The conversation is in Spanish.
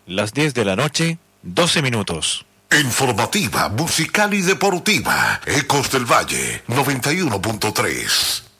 Las 10 de la noche, 12 minutos. Informativa, musical y deportiva. Ecos del Valle, 91.3.